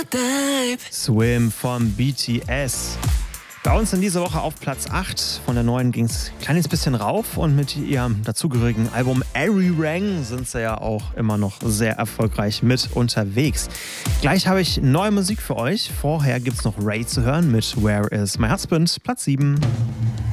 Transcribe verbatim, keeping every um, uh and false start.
Swim von B T S. Bei uns in dieser Woche auf Platz acht. Von der neuen ging es ein kleines bisschen rauf und mit ihrem dazugehörigen Album Arirang sind sie ja auch immer noch sehr erfolgreich mit unterwegs. Gleich habe ich neue Musik für euch. Vorher gibt es noch Ray zu hören mit Where is My Husband, Platz sieben.